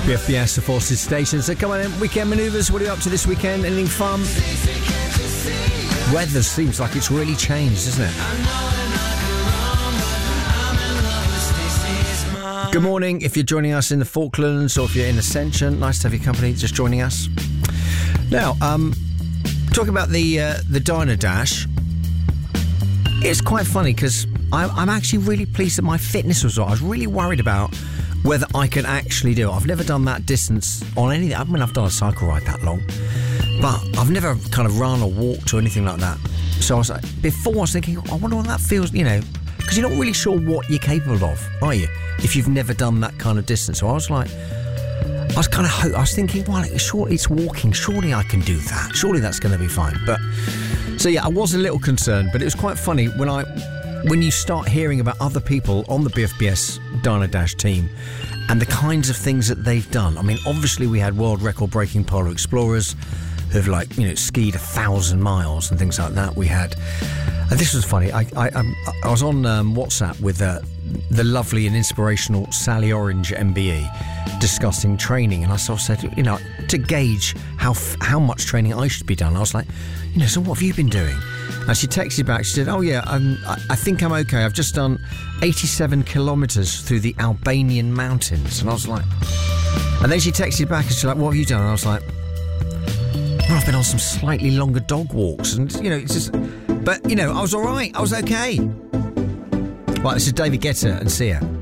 BFBS, the Forces Station. So come on in, weekend manoeuvres. What are you up to this weekend? Anything fun? Weather seems like it's really changed, isn't it? Good morning if you're joining us in the Falklands or if you're in Ascension. Nice to have your company, just joining us. Now, talking about the Diner Dash, it's quite funny because I'm actually really pleased that my fitness was right. I was really worried about whether I could actually do it. I've never done that distance on anything. I mean, I've done a cycle ride that long, but I've never kind of run or walked or anything like that. So I was like, before I was thinking, I wonder what that feels, you know, because you're not really sure what you're capable of, are you? If you've never done that kind of distance. So I was like, I was thinking, well, sure, it's walking. Surely I can do that. Surely that's going to be fine. But so yeah, I was a little concerned, but it was quite funny when you start hearing about other people on the BFBS Diner Dash team and the kinds of things that they've done. I mean, obviously we had world record breaking polar explorers who've skied 1,000 miles and things like that. We had, and this was funny. I was on WhatsApp with the lovely and inspirational Sally Orange MBE discussing training, and I sort of said, to gauge how much training I should be done. I was like, so what have you been doing? And she texted back, she said, oh yeah, I think I'm okay. I've just done 87 kilometres through the Albanian mountains. And I was like, and then she texted back and she's like, what have you done? And I was like, well, I've been on some slightly longer dog walks, and it's just, but I was all right. I was okay. Right, this is David Guetta and Sia.